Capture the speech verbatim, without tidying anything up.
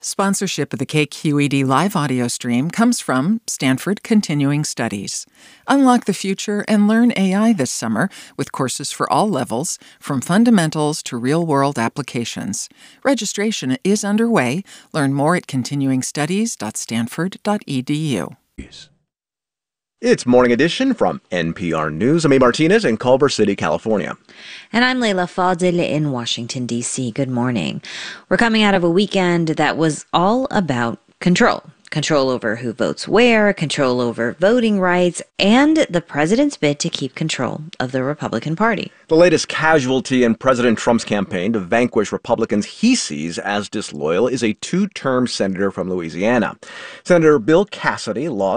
Sponsorship of the K Q E D live audio stream comes from Stanford Continuing Studies. Unlock the future and learn A I this summer with courses for all levels, from fundamentals to real-world applications. Registration is underway. Learn more at continuing studies dot stanford dot e d u. It's Morning Edition from N P R News. I'm A. Martinez in Culver City, California. And I'm Leila Fadil in Washington, D C. Good morning. We're coming out of a weekend that was all about control. Control over who votes where, control over voting rights, and the president's bid to keep control of the Republican Party. The latest casualty in President Trump's campaign to vanquish Republicans he sees as disloyal is a two-term senator from Louisiana. Senator Bill Cassidy lost